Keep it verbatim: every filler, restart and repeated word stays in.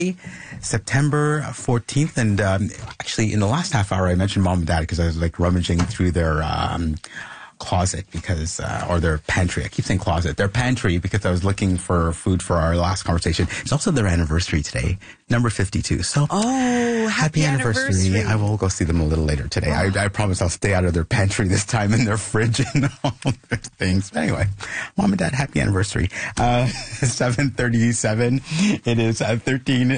September fourteenth, and um, actually in the last half hour I mentioned mom and dad because I was like rummaging through their um, closet because uh, or their pantry. I keep saying closet, their pantry, because I was looking for food for our last conversation. It's also their anniversary today, number fifty-two. So oh, happy, happy anniversary. anniversary! I will go see them a little later today. Oh. I, I promise I'll stay out of their pantry this time, in their fridge and all their things. But anyway, mom and dad, happy anniversary. Uh, seven thirty-seven. It is uh, thirteen